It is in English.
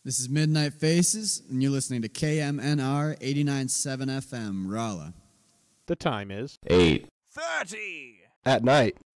This is Midnight Faces, and you're listening to KMNR 89.7 FM, Rolla. The time is 8:30 30 at night.